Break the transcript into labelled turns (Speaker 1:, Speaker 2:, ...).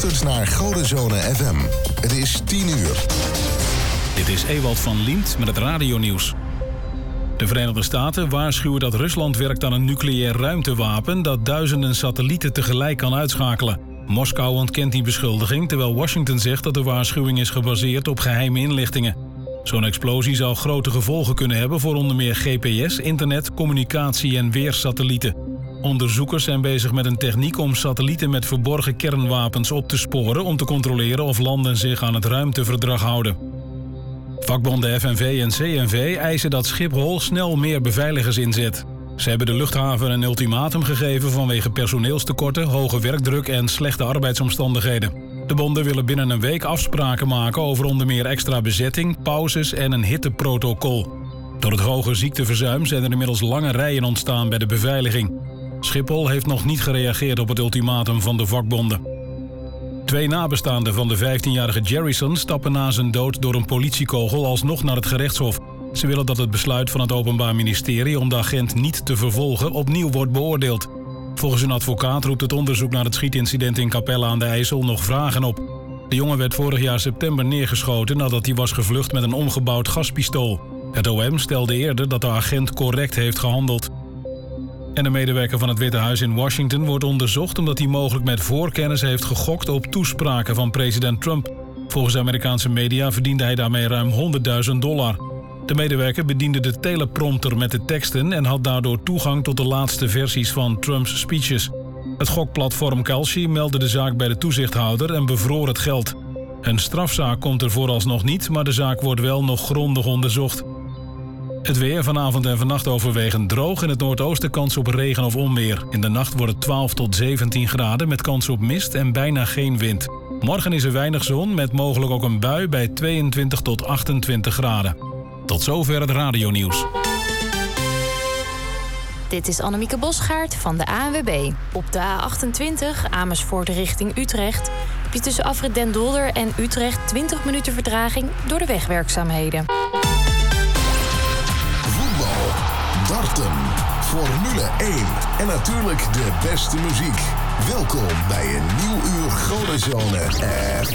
Speaker 1: luistert naar Godenzone FM. Het is 10 uur.
Speaker 2: Dit is Ewald van Liemt met het radionieuws. De Verenigde Staten waarschuwen dat Rusland werkt aan een nucleair ruimtewapen dat duizenden satellieten tegelijk kan uitschakelen. Moskou ontkent die beschuldiging, terwijl Washington zegt dat de waarschuwing is gebaseerd op geheime inlichtingen. Zo'n explosie zou grote gevolgen kunnen hebben voor onder meer GPS, internet, communicatie en weersatellieten. Onderzoekers zijn bezig met een techniek om satellieten met verborgen kernwapens op te sporen om te controleren of landen zich aan het ruimteverdrag houden. Vakbonden FNV en CNV eisen dat Schiphol snel meer beveiligers inzet. Ze hebben de luchthaven een ultimatum gegeven vanwege personeelstekorten, hoge werkdruk en slechte arbeidsomstandigheden. De bonden willen binnen een week afspraken maken over onder meer extra bezetting, pauzes en een hitteprotocol. Door het hoge ziekteverzuim zijn er inmiddels lange rijen ontstaan bij de beveiliging. Schiphol heeft nog niet gereageerd op het ultimatum van de vakbonden. 2 nabestaanden van de 15-jarige Jerryson stappen na zijn dood door een politiekogel alsnog naar het gerechtshof. Ze willen dat het besluit van het Openbaar Ministerie om de agent niet te vervolgen opnieuw wordt beoordeeld. Volgens een advocaat roept het onderzoek naar het schietincident in Capelle aan de IJssel nog vragen op. De jongen werd vorig jaar september neergeschoten nadat hij was gevlucht met een omgebouwd gaspistool. Het OM stelde eerder dat de agent correct heeft gehandeld. En de medewerker van het Witte Huis in Washington wordt onderzocht omdat hij mogelijk met voorkennis heeft gegokt op toespraken van president Trump. Volgens Amerikaanse media verdiende hij daarmee ruim $100.000. De medewerker bediende de teleprompter met de teksten en had daardoor toegang tot de laatste versies van Trumps speeches. Het gokplatform Kalshi meldde de zaak bij de toezichthouder en bevroor het geld. Een strafzaak komt er vooralsnog niet, maar de zaak wordt wel nog grondig onderzocht. Het weer vanavond en vannacht overwegend droog. In het noordoosten kans op regen of onweer. In de nacht wordt het 12 tot 17 graden met kans op mist en bijna geen wind. Morgen is er weinig zon met mogelijk ook een bui bij 22 tot 28 graden. Tot zover het radionieuws.
Speaker 3: Dit is Annemieke Bosgaard van de ANWB. Op de A28 Amersfoort richting Utrecht heb je tussen afrit Den Dolder en Utrecht 20 minuten vertraging door de wegwerkzaamheden.
Speaker 1: Voetbal, darten, Formule 1 en natuurlijk de beste muziek. Welkom bij een nieuw uur Godenzone FM.